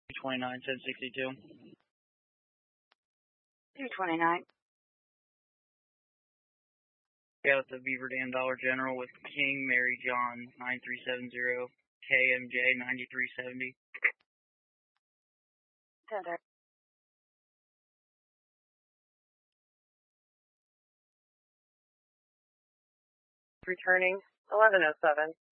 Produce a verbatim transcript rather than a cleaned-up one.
twenty-nine, ten sixty-two. two twenty-nine. Got the Beaver Dam Dollar General with King Mary John nine three seven zero, K M J ninety-three seventy. ten thirty. Returning eleven oh seven.